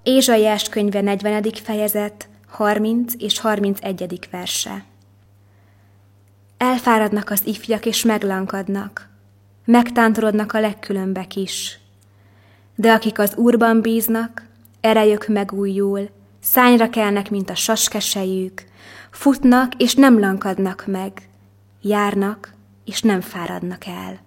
Ézsaiás könyve 40. fejezet, 30 és 31. verse. Elfáradnak az ifjak és meglankadnak, megtántorodnak a legkülönbek is. De akik az Úrban bíznak, erejük megújul, szányra kelnek, mint a saskesejük, futnak és nem lankadnak meg, járnak és nem fáradnak el.